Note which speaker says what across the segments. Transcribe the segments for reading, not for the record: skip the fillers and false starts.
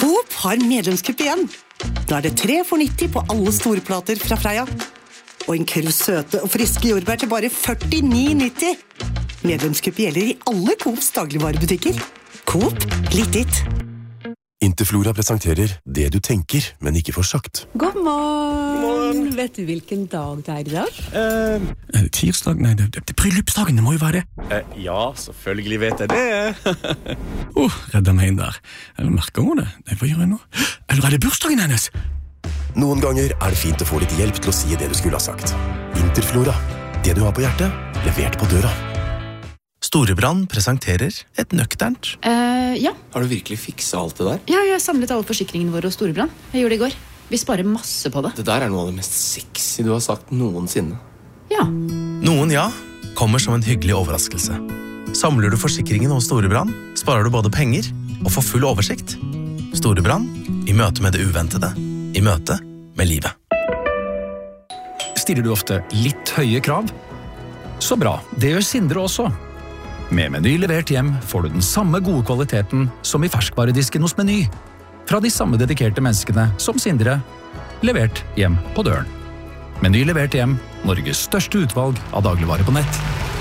Speaker 1: Coop har medlemskupp igjen. Nå det 3 for 90 på alle storplater fra Freia. Og en kurv søte og friske jordbær til bare 49,90. Medlemskupp gjelder i alle Coops dagligvarebutikker. Coop, litt ditt.
Speaker 2: Interflora presenterer det du tenker, men ikke får sagt.
Speaker 3: God morgen. Vet du hvilken dag det i dag?
Speaker 4: Tirsdag? Nei, det bryllupsdagen, det må jo være det.
Speaker 5: Ja, selvfølgelig vet jeg det.
Speaker 4: Redda meg inn der. Eller merker hun det? Nei, hva gjør jeg nå? Eller det bursdagen hennes?
Speaker 2: Noen ganger det fint å få litt hjelp til å si det du skulle ha sagt. Interflora. Det du har på hjertet, levert på døra.
Speaker 6: Storebrand presenterer et nøkternt.
Speaker 7: Ja.
Speaker 8: Har du virkelig fikset alt det der?
Speaker 7: Ja, jeg har samlet alle forsikringene våre hos Storebrand. Jeg gjorde det i går. Vi sparer masse på det.
Speaker 8: Det der noe av det mest sexy du har sagt noensinne.
Speaker 7: Ja.
Speaker 6: Noen ja kommer som en hyggelig overraskelse. Samler du forsikringen hos Storebrand, sparer du både penger og får full oversikt. Storebrand, i møte med det uventede, i møte med livet.
Speaker 9: Stiller du ofte litt høye krav? Så bra, det gjør Sindre også. Med Meny levert hjem får du den samme gode kvaliteten som i ferskvaredisken hos Meny. Fra de samme dedikerte menneskene som Sindre, levert hjem på døren. Meny levert hjem, Norges største utvalg av dagligvarer på nett.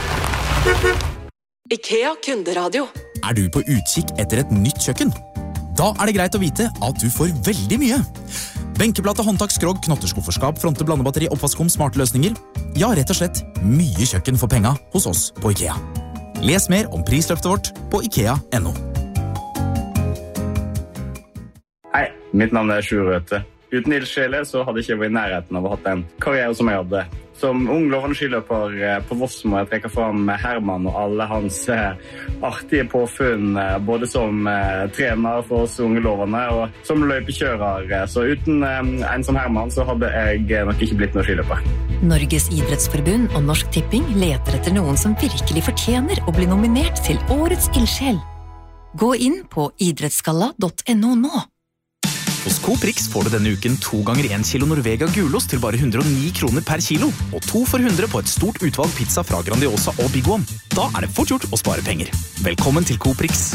Speaker 10: IKEA kunderadio.
Speaker 11: Du på utkikk etter et nytt kjøkken? Da det greit å vite at du får veldig mye. Benkeplate, håndtak, skrog, knotterskufferskap, fronte, blandebatteri, oppvaskkom, smarte løsninger. Ja, rett og slett mye kjøkken for penga hos oss på IKEA. Les mer om prisløftet vårt på IKEA.no.
Speaker 5: Hei, mitt navn Sjur Røthe. Uten ildsjele så hadde ikke jeg vært i nærheten av å ha hatt en karriere som jeg hadde. Som ung lovende skiløper på Voss må jeg trekke fram Herman og alle hans artige påfunn, både som trener for oss unge lovende og som løypekjører. Så uten en som Herman så hadde jeg nok ikke blitt noen skiløper.
Speaker 12: Norges idrettsforbund og Norsk Tipping leter etter noen som virkelig fortjener å bli nominert til Årets ildsjel. Gå inn på idrettsgalla.no nå.
Speaker 11: Hos Coop Rix får du denne uken 2 ganger 1 kilo Norvega gulost til bare 109 kroner per kilo, og 2 for 100 på et stort utvalg pizza fra Grandiosa og Big One. Da det fort gjort å spare penger. Velkommen til Coop Rix.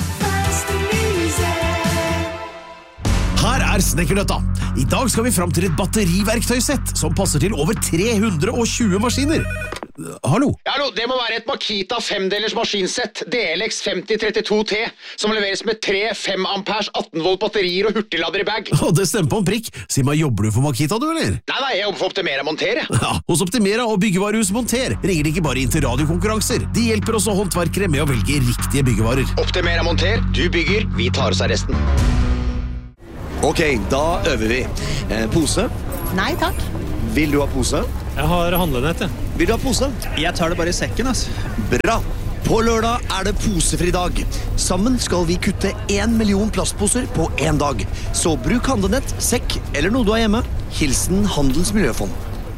Speaker 13: Her Snekkerløtta. I dag skal vi fram til et batteriverktøysett som passer til over 320 maskiner. Hallo?
Speaker 14: Hallo, det må være et Makita 5-delers maskinsett, DLX 5032T, som leveres med 3 5 amperes 18 volt batterier og hurtiglader i bag.
Speaker 13: Det stemmer på en prikk. Si meg, jobber du for Makita, du, eller?
Speaker 14: Nei, jeg jobber for Optimera Monter, jeg.
Speaker 13: Ja, hos Optimera og byggevarehus Monter ringer de ikke bare inn til radiokonkurranser. De hjelper også håndverkere med å velge riktige byggevarer.
Speaker 14: Optimera Monter, du bygger, vi tar oss av resten.
Speaker 15: Ok, da øver vi. Pose?
Speaker 16: Nei, takk.
Speaker 15: Vil du ha pose?
Speaker 17: Jeg har handlenett, jeg.
Speaker 15: Vil du ha pose?
Speaker 17: Jeg tar det bare i sekken, ass.
Speaker 15: Bra! På lørdag det posefri dag. Sammen skal vi kutte 1 million plastposer på 1 dag. Så bruk handlenett, sekk eller noe du har hjemme. Hilsen Handels Miljøfond.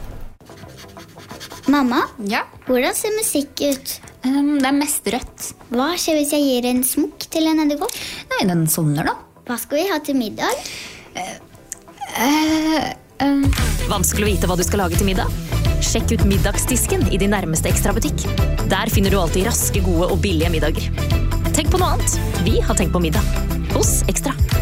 Speaker 18: Mamma?
Speaker 16: Ja?
Speaker 18: Hvordan ser musikk ut?
Speaker 16: Det mest rødt.
Speaker 18: Hva skjer hvis jeg gir en smokk til en edderkopp?
Speaker 16: Nei, den sovner da.
Speaker 18: Hva skal vi ha til middag?
Speaker 12: Vanskelig å vite hva du skal lage til middag? Sjekk ut middagsdisken i din nærmeste ekstrabutikk. Der finner du alltid raske, gode og billige middager. Tenk på noe annet. Vi har tenkt på middag. Hos Ekstra.